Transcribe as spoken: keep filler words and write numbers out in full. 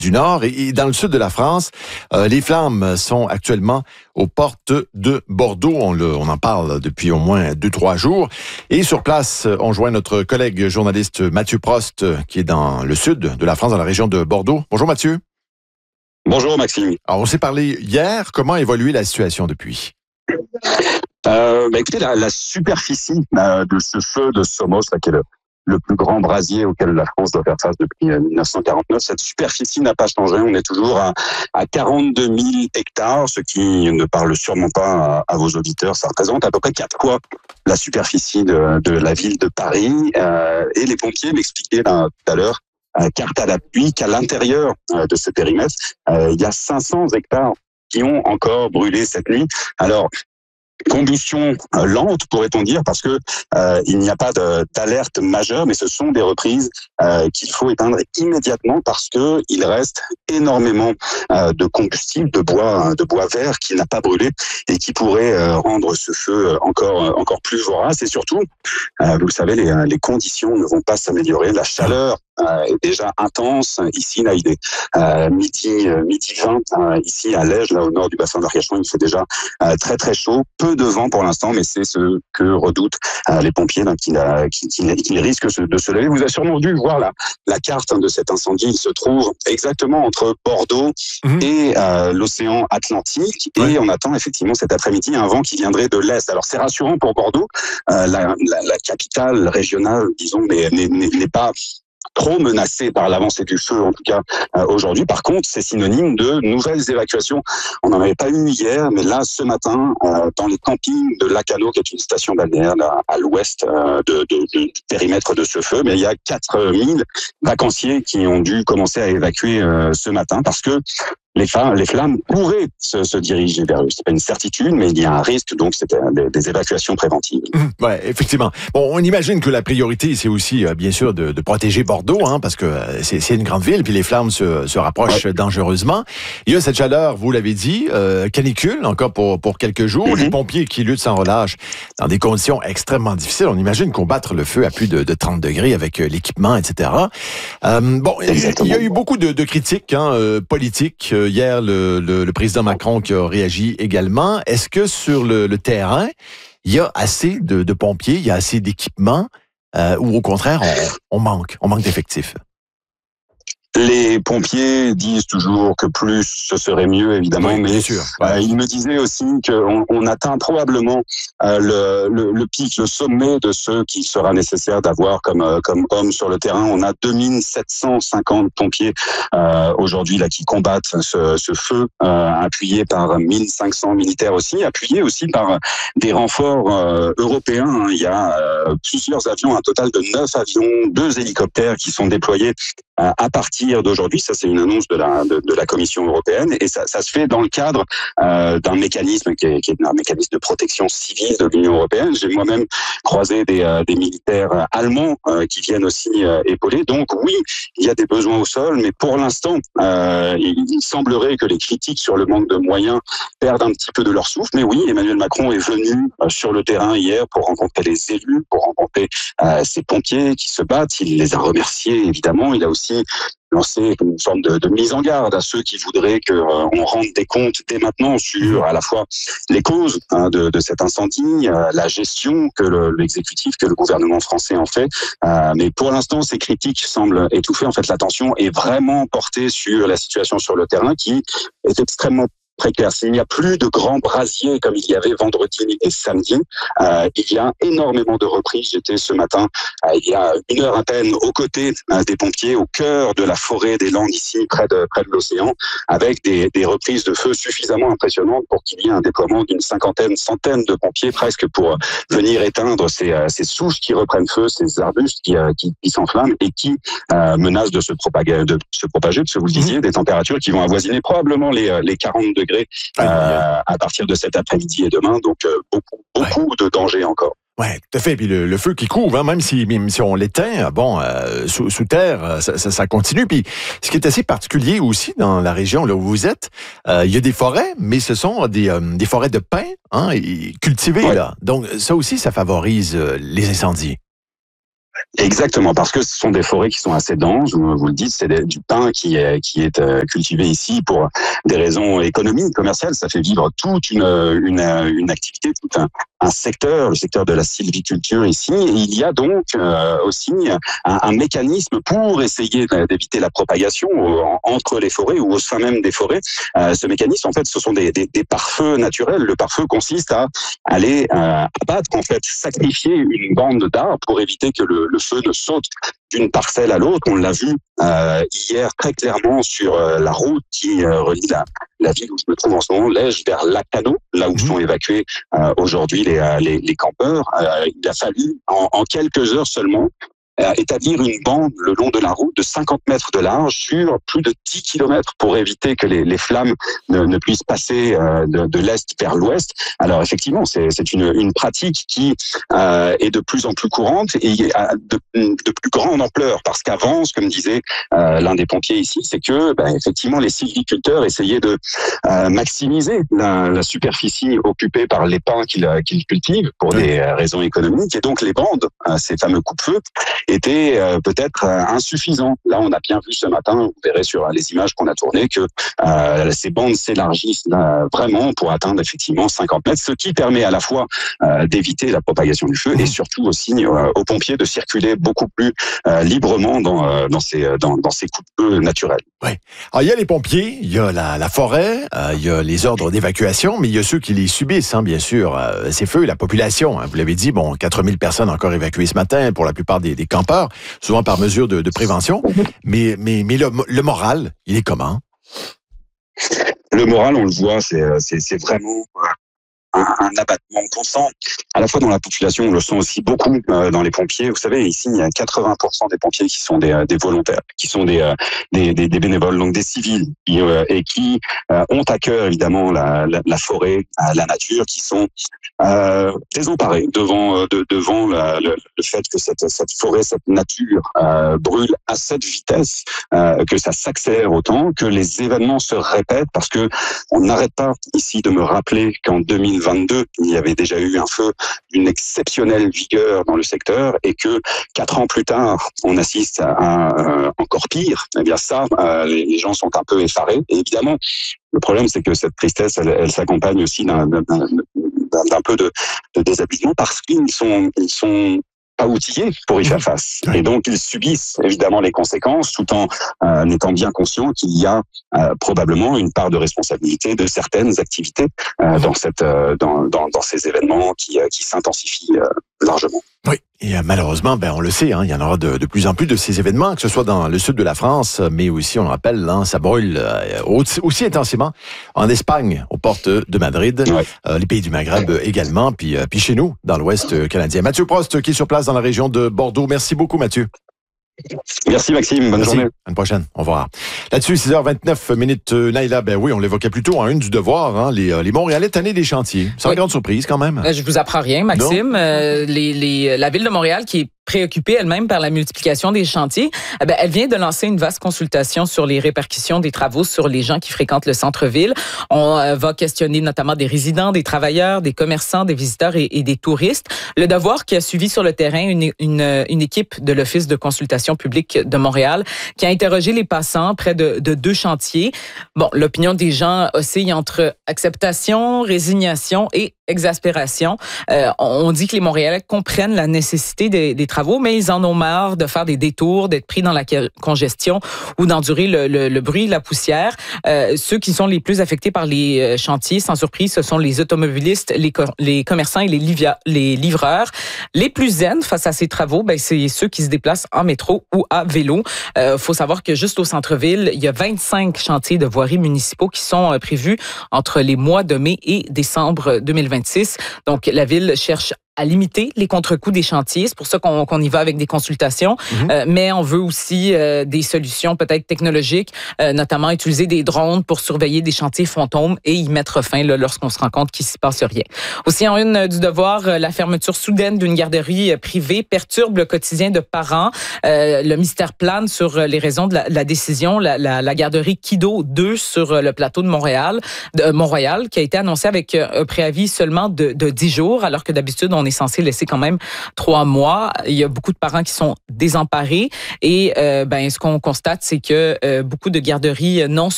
du Nord. Et, et dans le sud de la France, euh, les flammes sont actuellement aux portes de Bordeaux. On, le, on en parle depuis au moins deux, trois jours. Et sur place, on joint notre collègue journaliste Mathieu Prost, qui est dans le sud de la France, dans la région de Bordeaux. Bonjour Mathieu. Bonjour Maxime. Alors, on s'est parlé hier. Comment a évolué la situation depuis? Euh, bah écoutez, la, la superficie euh, de ce feu de Somos, là, qui est le, le plus grand brasier auquel la France doit faire face depuis euh, dix-neuf cent quarante-neuf, cette superficie n'a pas changé. On est toujours à, à quarante-deux mille hectares, ce qui ne parle sûrement pas à, à vos auditeurs. Ça représente à peu près quatre fois la superficie de, de la ville de Paris. Euh, et les pompiers m'expliquaient là, tout à l'heure, euh, carte à l'appui, qu'à l'intérieur euh, de ce périmètre, euh, il y a cinq cents hectares qui ont encore brûlé cette nuit. Alors, combustion euh, lente, pourrait-on dire, parce que euh, il n'y a pas de, d'alerte majeure, mais ce sont des reprises euh, qu'il faut éteindre immédiatement parce que il reste énormément euh, de combustible, de bois, de bois vert qui n'a pas brûlé et qui pourrait euh, rendre ce feu encore encore plus vorace. Et surtout, euh, vous le savez, les, les conditions ne vont pas s'améliorer. La chaleur euh, est déjà intense. Ici, là, il est euh, midi euh, midi vingt. Euh, ici à Lège, là au nord du bassin d'Arcachon, il fait déjà euh, très très chaud. Peu de vent pour l'instant, mais c'est ce que redoutent euh, les pompiers là, qui, qui, qui, qui risquent de se lever. Vous avez sûrement dû voir la, la carte hein, de cet incendie. Il se trouve exactement entre Bordeaux mmh. et euh, l'océan Atlantique. Et ouais. on attend effectivement cet après-midi un vent qui viendrait de l'Est. Alors c'est rassurant pour Bordeaux. Euh, la, la, la capitale régionale, disons, n'est, n'est, n'est pas trop menacé par l'avancée du feu, en tout cas euh, aujourd'hui. Par contre, c'est synonyme de nouvelles évacuations. On n'en avait pas eu hier, mais là, ce matin, euh, dans les campings de Lacanau, qui est une station balnéaire là, à l'ouest euh, de, de, de, du périmètre de ce feu, mais il y a quatre mille vacanciers qui ont dû commencer à évacuer euh, ce matin parce que les flammes, les flammes pourraient se, se diriger vers eux. C'est pas une certitude, mais il y a un risque, donc c'est des, des évacuations préventives. Mmh, ouais, effectivement. Bon, on imagine que la priorité, c'est aussi, euh, bien sûr, de, de protéger Bordeaux, hein, parce que euh, c'est, c'est une grande ville, puis les flammes se, se rapprochent ouais. dangereusement. Il y a cette chaleur, vous l'avez dit, euh, canicule, encore pour, pour quelques jours. Mm-hmm. Les pompiers qui luttent sans relâche dans des conditions extrêmement difficiles. On imagine combattre le feu à plus de, de trente degrés avec euh, l'équipement, et cetera. Euh, bon, Exactement. il y a eu beaucoup de, de critiques hein, euh, politiques. Hier, le, le, le président Macron qui a réagi également. Est-ce que sur le, le terrain, il y a assez de, de pompiers, il y a assez d'équipements, euh, ou au contraire, on, on manque, on manque d'effectifs? Les pompiers disent toujours que plus ce serait mieux, évidemment, oui, mais sûr, ouais. euh, ils me disaient aussi qu'on on atteint probablement euh, le, le, le pic, le sommet de ce qu'il sera nécessaire d'avoir comme euh, comme hommes sur le terrain. On a deux mille sept cent cinquante pompiers euh, aujourd'hui là qui combattent ce, ce feu, euh, appuyés par mille cinq cents militaires aussi, appuyés aussi par des renforts euh, européens. Hein. Il y a euh, plusieurs avions, un total de neuf avions, deux hélicoptères qui sont déployés à partir d'aujourd'hui. Ça, c'est une annonce de la de, de la Commission européenne et ça, ça se fait dans le cadre euh, d'un mécanisme qui est, qui est un mécanisme de protection civile de l'Union européenne. J'ai moi-même croisé des, euh, des militaires allemands euh, qui viennent aussi euh, épauler. Donc oui, il y a des besoins au sol, mais pour l'instant, euh, il, il semblerait que les critiques sur le manque de moyens perdent un petit peu de leur souffle. Mais oui, Emmanuel Macron est venu euh, sur le terrain hier pour rencontrer les élus, pour rencontrer euh, ces pompiers qui se battent. Il les a remerciés, évidemment. Il a aussi lancer une forme de, de mise en garde à ceux qui voudraient que euh, on rende des comptes dès maintenant sur à la fois les causes hein, de, de cet incendie, euh, la gestion que le, l'exécutif, que le gouvernement français en fait. Euh, mais pour l'instant, ces critiques semblent étouffer. En fait, l'attention est vraiment portée sur la situation sur le terrain qui est extrêmement précaire. S'il n'y a plus de grands brasiers comme il y avait vendredi et samedi, euh, il y a énormément de reprises. J'étais ce matin, euh, il y a une heure à peine, aux côtés euh, des pompiers, au cœur de la forêt des Landes, ici, près de, près de l'océan, avec des, des reprises de feu suffisamment impressionnantes pour qu'il y ait un déploiement d'une cinquantaine, centaine de pompiers presque pour venir éteindre ces, euh, ces souches qui reprennent feu, ces arbustes qui, euh, qui, qui s'enflamment et qui euh, menacent de se propager, de se propager, parce que vous le disiez, des températures qui vont avoisiner probablement les, les quarante degrés Euh, à partir de cet après-midi et demain, donc euh, beaucoup, beaucoup ouais. de dangers encore. Ouais, tout à fait. Puis le, le feu qui couvre, hein, même si même si on l'éteint, bon, euh, sous, sous terre, ça, ça, ça continue. Puis ce qui est assez particulier aussi dans la région là où vous êtes, euh, il y a des forêts, mais ce sont des euh, des forêts de pins, hein, et cultivées ouais. là. Donc ça aussi, ça favorise euh, les incendies. Exactement, parce que ce sont des forêts qui sont assez denses. Vous, vous le dites, c'est des, du pin qui est qui est euh, cultivé ici pour des raisons économiques, commerciales. Ça fait vivre toute une une, une activité, tout un, un secteur, le secteur de la sylviculture ici. Et il y a donc euh, aussi un, un mécanisme pour essayer d'éviter la propagation entre les forêts ou au sein même des forêts. Euh, ce mécanisme, en fait, ce sont des, des, des pare-feux naturels. Le pare-feu consiste à aller euh, abattre, en fait, sacrifier une bande d'arbres pour éviter que le, le feu ne saute d'une parcelle à l'autre. On l'a vu euh, hier très clairement sur euh, la route qui euh, relie la, la ville où je me trouve en ce moment, Lège, vers Lacano, là où mmh. sont évacués euh, aujourd'hui les, les, les campeurs. Euh, il a fallu, en, en quelques heures seulement, euh, établir une bande le long de la route de cinquante mètres de large sur plus de dix kilomètres pour éviter que les, les flammes ne, ne puissent passer euh, de, de l'est vers l'ouest. Alors effectivement, c'est, c'est une, une pratique qui euh, est de plus en plus courante et de, de plus grande ampleur, parce qu'avant, ce que me disait euh, l'un des pompiers ici, c'est que ben, effectivement les sylviculteurs essayaient de euh, maximiser la, la superficie occupée par les pins qu'ils, qu'ils cultivent pour des raisons économiques, et donc les bandes, euh, ces fameux coupe-feu, étaient euh, peut-être euh, insuffisants. Là, on a bien vu ce matin, vous verrez sur les images qu'on a tournées, que euh, ces bandes s'élargissent euh, vraiment pour atteindre effectivement cinquante mètres, ce qui permet à la fois euh, d'éviter la propagation du feu et surtout aussi euh, aux pompiers de circuler beaucoup plus euh, librement dans, euh, dans ces, dans, dans ces coupe-feux naturels. Oui. Alors, il y a les pompiers, il y a la, la forêt, euh, il y a les ordres d'évacuation, mais il y a ceux qui les subissent, hein, bien sûr. Euh, ces feux, la population, hein, vous l'avez dit, bon, quatre mille personnes encore évacuées ce matin pour la plupart des, des campeurs, souvent par mesure de, de prévention. Mais, mais, mais le, le moral, il est comment? Le moral, on le voit, c'est, c'est, c'est vraiment un, un abattement constant, à la fois dans la population, on le sent aussi beaucoup euh, dans les pompiers. Vous savez, ici, il y a quatre-vingts pour cent des pompiers qui sont des, des volontaires, qui sont des, euh, des, des, des bénévoles, donc des civils, qui, euh, et qui euh, ont à cœur, évidemment, la, la, la forêt, la nature, qui sont euh, désemparés devant, euh, de, devant la, le, le fait que cette, cette forêt, cette nature euh, brûle à cette vitesse, euh, que ça s'accélère autant, que les événements se répètent, parce que on n'arrête pas ici de me rappeler qu'en deux mille vingt-deux, il y avait déjà eu un feu d'une exceptionnelle vigueur dans le secteur, et que quatre ans plus tard, on assiste à un euh, encore pire. Eh bien ça, euh, les, les gens sont un peu effarés. Et évidemment, le problème, c'est que cette tristesse, elle, elle s'accompagne aussi d'un, d'un, d'un, d'un peu de, de déshabillement, parce qu'ils sont, ils sont pas outillés pour y faire face. Et donc, ils subissent évidemment les conséquences, tout en euh, étant bien conscients qu'il y a euh, probablement une part de responsabilité de certaines activités euh, dans, cette, euh, dans, dans, dans ces événements qui, euh, qui s'intensifient euh, largement. Oui, et euh, malheureusement, ben on le sait, hein, il y en aura de, de plus en plus de ces événements, que ce soit dans le sud de la France, mais aussi, on le rappelle, hein, ça brûle euh, aussi, aussi intensément en Espagne, aux portes de Madrid, ouais. euh, les pays du Maghreb ouais. également, puis, euh, puis chez nous, dans l'Ouest canadien. Mathieu Prost, qui est sur place dans la région de Bordeaux. Merci beaucoup, Mathieu. Merci Maxime, bonne Merci. journée. À une prochaine, au revoir. Là-dessus, six heures vingt-neuf minutes, Naïla, ben oui, on l'évoquait plus tôt en une du devoir, hein, les, les Montréalais tannés des chantiers. Sans oui. grande surprise quand même. Je vous apprends rien, Maxime. Euh, les, les, la Ville de Montréal qui est préoccupée elle-même par la multiplication des chantiers, eh bien, elle vient de lancer une vaste consultation sur les répercussions des travaux sur les gens qui fréquentent le centre-ville. On euh, va questionner notamment des résidents, des travailleurs, des commerçants, des visiteurs et, et des touristes. Le Devoir qui a suivi sur le terrain une, une, une équipe de l'Office de consultation publique de Montréal qui a interrogé les passants près de, de deux chantiers. Bon, l'opinion des gens oscille entre acceptation, résignation et exaspération. Euh, on dit que les Montréalais comprennent la nécessité des, des travaux, mais ils en ont marre de faire des détours, d'être pris dans la congestion ou d'endurer le, le, le bruit, la poussière. Euh, ceux qui sont les plus affectés par les chantiers, sans surprise, ce sont les automobilistes, les, co- les commerçants et les, livia- les livreurs. Les plus zen face à ces travaux, ben, c'est ceux qui se déplacent en métro ou à vélo. Il euh, faut savoir que juste au centre-ville, il y a vingt-cinq chantiers de voirie municipaux qui sont euh, prévus entre les mois de mai et décembre deux mille vingt-six. Donc, la Ville cherche à limiter les contre-coups des chantiers. C'est pour ça qu'on, qu'on y va avec des consultations. Mm-hmm. Euh, mais on veut aussi euh, des solutions peut-être technologiques, euh, notamment utiliser des drones pour surveiller des chantiers fantômes et y mettre fin là, lorsqu'on se rend compte qu'il ne se passe rien. Aussi, en une du Devoir, euh, la fermeture soudaine d'une garderie privée perturbe le quotidien de parents. Euh, le mystère plane sur les raisons de la, la décision. La, la, la garderie Kido deux sur le plateau de Montréal, de Mont-Royal, qui a été annoncée avec un préavis seulement de, de dix jours, alors que d'habitude, on est est censé laisser quand même trois mois. Il y a beaucoup de parents qui sont désemparés et euh, ben ce qu'on constate, c'est que euh, beaucoup de garderies non